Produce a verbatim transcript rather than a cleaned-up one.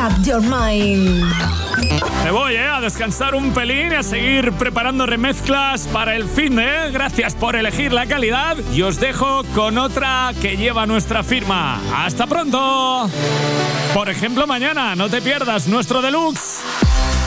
Up Your Mind. Me voy, ¿eh? A descansar un pelín y a seguir preparando remezclas para el fin de. Gracias por elegir la calidad y os dejo con otra que lleva nuestra firma. ¡Hasta pronto! Por ejemplo, mañana no te pierdas nuestro deluxe.